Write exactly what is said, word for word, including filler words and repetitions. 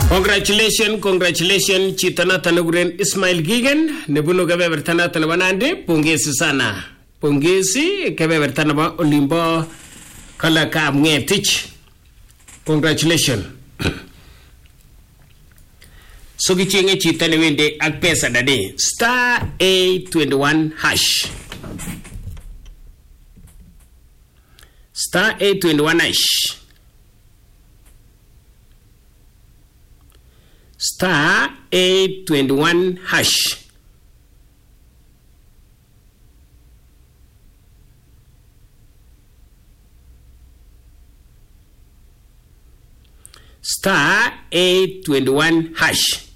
Congratulations, congratulations Chitanata Nuguren Ismail Gigan, Nebuno Gavertana Tanabanande, Pongesi sana. Pongesi, Gavertanaba Olimbo Kalaka Mgetich. Congratulations. Sogichenge Chitanewinde Akpesa Dade, star A twenty-one hash. Star A twenty-one hash. Star A twenty-one hash. Star A twenty-one hash.